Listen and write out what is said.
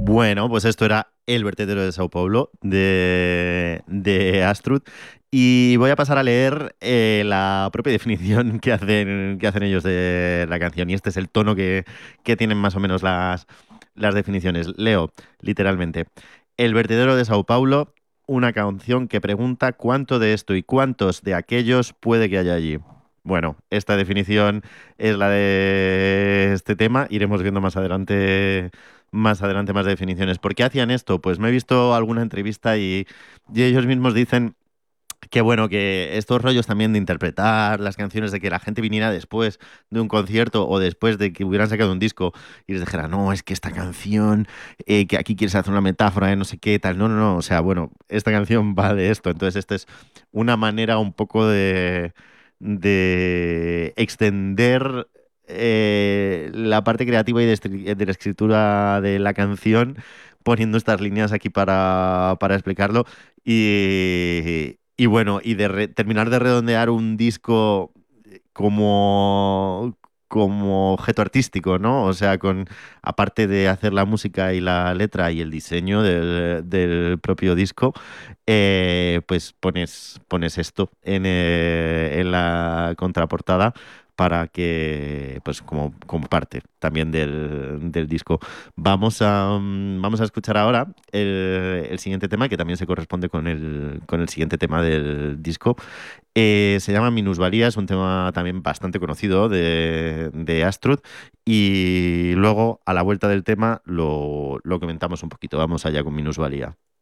Bueno, pues esto era El vertedero de Sao Paulo de Astrud. Y voy a pasar a leer la propia definición que hacen ellos de la canción. Y este es el tono que tienen más o menos las definiciones. Leo, literalmente. El vertedero de Sao Paulo, una canción que pregunta cuánto de esto y cuántos de aquellos puede que haya allí. Bueno, esta definición es la de este tema. Iremos viendo más adelante más definiciones. ¿Por qué hacían esto? Pues me he visto alguna entrevista y ellos mismos dicen que bueno, que estos rollos también de interpretar las canciones, de que la gente viniera después de un concierto o después de que hubieran sacado un disco y les dijera, no, es que esta canción, que aquí quieres hacer una metáfora de no sé qué, tal. No, no, no. O sea, bueno, esta canción va de esto. Entonces, esta es una manera un poco de extender la parte creativa y de la escritura de la canción, poniendo estas líneas aquí para explicarlo. Y bueno, y terminar de redondear un disco como, como objeto artístico, ¿no? O sea, aparte de hacer la música y la letra y el diseño del propio disco, pues pones esto en la contraportada para que, pues como parte también del disco. Vamos a escuchar ahora el siguiente tema, que también se corresponde con el siguiente tema del disco. Se llama Minusvalía, es un tema también bastante conocido de Astrud. Y luego, a la vuelta del tema, lo comentamos un poquito. Vamos allá con Minusvalía.